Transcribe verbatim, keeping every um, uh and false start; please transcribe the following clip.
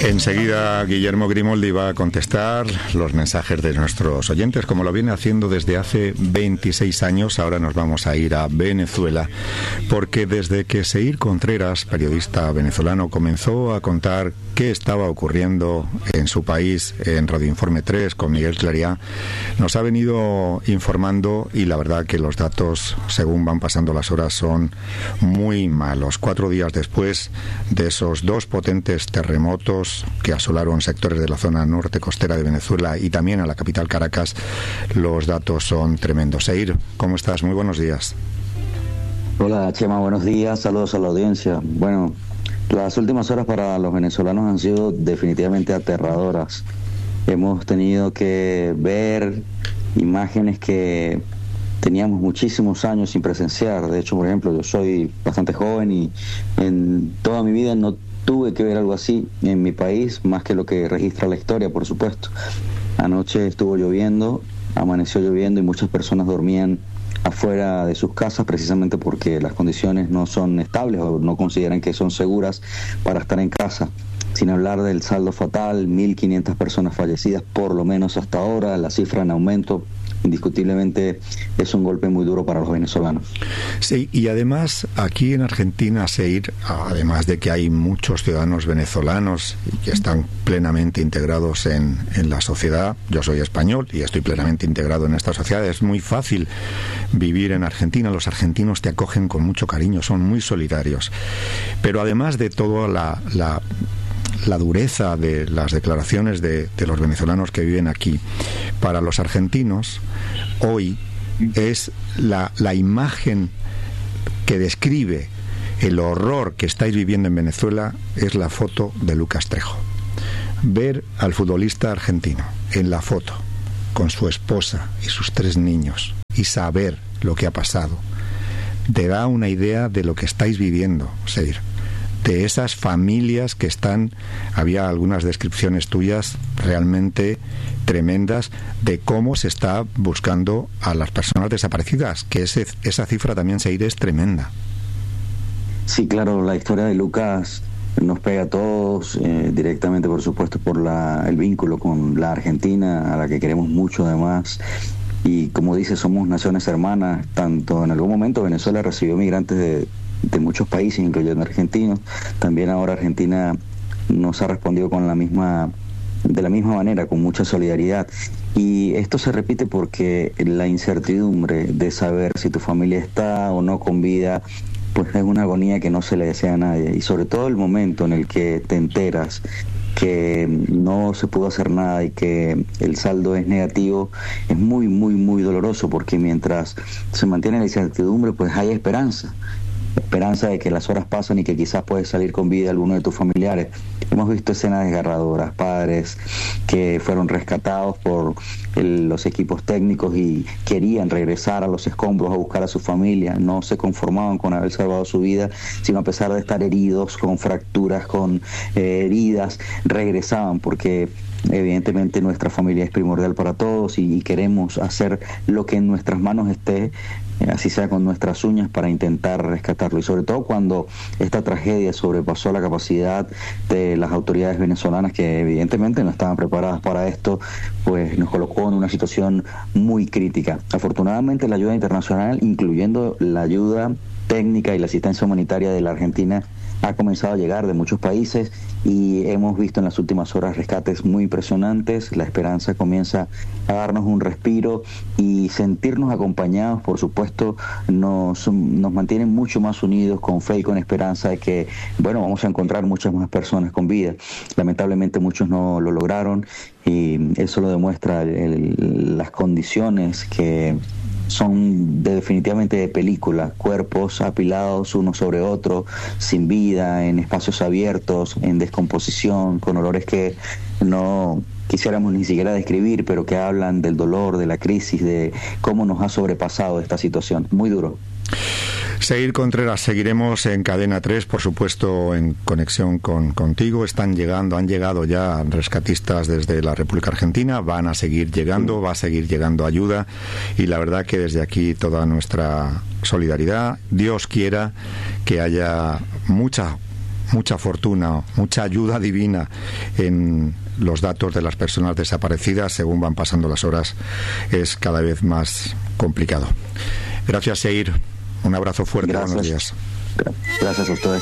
Enseguida Guillermo Grimoldi va a contestar los mensajes de nuestros oyentes, como lo viene haciendo desde hace veintiséis años. Ahora nos vamos a ir a Venezuela, porque desde que Seir Contreras, periodista venezolano, comenzó a contar qué estaba ocurriendo en su país en Radio Informe tres con Miguel Clariá, nos ha venido informando, y la verdad que los datos, según van pasando las horas, son muy malos. Cuatro días después de esos dos potentes terremotos que asolaron sectores de la zona norte costera de Venezuela y también a la capital Caracas, los datos son tremendos. Seir, ¿cómo estás? Muy buenos días. Hola Chema, buenos días, saludos a la audiencia. Bueno, las últimas horas para los venezolanos han sido definitivamente aterradoras. Hemos tenido que ver imágenes que teníamos muchísimos años sin presenciar. De hecho, por ejemplo, yo soy bastante joven y en toda mi vida no tuve que ver algo así en mi país, más que lo que registra la historia, por supuesto. Anoche estuvo lloviendo, amaneció lloviendo y muchas personas dormían afuera de sus casas precisamente porque las condiciones no son estables o no consideran que son seguras para estar en casa. Sin hablar del saldo fatal, mil quinientas personas fallecidas por lo menos hasta ahora, la cifra en aumento. Indiscutiblemente es un golpe muy duro para los venezolanos. Sí, y además aquí en Argentina, Seir, además de que hay muchos ciudadanos venezolanos y que están plenamente integrados en, en la sociedad, yo soy español y estoy plenamente integrado en esta sociedad, es muy fácil vivir en Argentina, los argentinos te acogen con mucho cariño, son muy solidarios, pero además de todo la... la la dureza de las declaraciones de, de los venezolanos que viven aquí, para los argentinos hoy es la, la imagen que describe el horror que estáis viviendo en Venezuela, es la foto de Lucas Trejo. Ver al futbolista argentino en la foto con su esposa y sus tres niños y saber lo que ha pasado te da una idea de lo que estáis viviendo, Seir, de esas familias que están, había algunas descripciones tuyas realmente tremendas de cómo se está buscando a las personas desaparecidas, que ese, esa cifra también, Seir, es tremenda. Sí, claro, la historia de Lucas nos pega a todos, eh, directamente, por supuesto, por la, el vínculo con la Argentina, a la que queremos mucho además. Y como dice, somos naciones hermanas. Tanto en algún momento Venezuela recibió migrantes de de muchos países, incluyendo argentinos. También ahora Argentina nos ha respondido con la misma, de la misma manera, con mucha solidaridad. Y esto se repite porque la incertidumbre de saber si tu familia está o no con vida, pues es una agonía que no se le desea a nadie. Y sobre todo el momento en el que te enteras que no se pudo hacer nada y que el saldo es negativo, es muy, muy, muy doloroso, porque mientras se mantiene la incertidumbre, pues hay esperanza. Esperanza de que las horas pasan y que quizás puedes salir con vida alguno de tus familiares. Hemos visto escenas desgarradoras, padres que fueron rescatados por el, los equipos técnicos y querían regresar a los escombros a buscar a su familia, no se conformaban con haber salvado su vida, sino a pesar de estar heridos, con fracturas, con eh, heridas, regresaban porque evidentemente nuestra familia es primordial para todos y, y queremos hacer lo que en nuestras manos esté, así sea con nuestras uñas, para intentar rescatarlo. Y sobre todo cuando esta tragedia sobrepasó la capacidad de las autoridades venezolanas, que evidentemente no estaban preparadas para esto, pues nos colocó en una situación muy crítica. Afortunadamente la ayuda internacional, incluyendo la ayuda técnica y la asistencia humanitaria de la Argentina, ha comenzado a llegar de muchos países y hemos visto en las últimas horas rescates muy impresionantes. La esperanza comienza a darnos un respiro y sentirnos acompañados, por supuesto, nos, nos mantienen mucho más unidos, con fe y con esperanza de que, bueno, vamos a encontrar muchas más personas con vida. Lamentablemente muchos no lo lograron y eso lo demuestra el, el, las condiciones que son de, definitivamente de película, cuerpos apilados uno sobre otro, sin vida, en espacios abiertos, en descomposición, con olores que no quisiéramos ni siquiera describir, pero que hablan del dolor, de la crisis, de cómo nos ha sobrepasado esta situación. Muy duro. Seir Contreras, seguiremos en Cadena tres, por supuesto, en conexión con contigo. Están llegando, han llegado ya rescatistas desde la República Argentina, van a seguir llegando, va a seguir llegando ayuda, y la verdad que desde aquí toda nuestra solidaridad. Dios quiera que haya mucha mucha fortuna, mucha ayuda divina en los datos de las personas desaparecidas según van pasando las horas, es cada vez más complicado. Gracias, Seir. Un abrazo fuerte. Gracias. Buenos días. Gracias a ustedes.